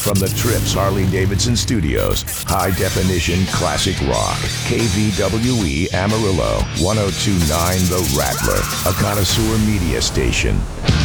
From the Trips Harley-Davidson Studios, High Definition Classic Rock, KVWE Amarillo, 1029 The Rattler, a connoisseur media station.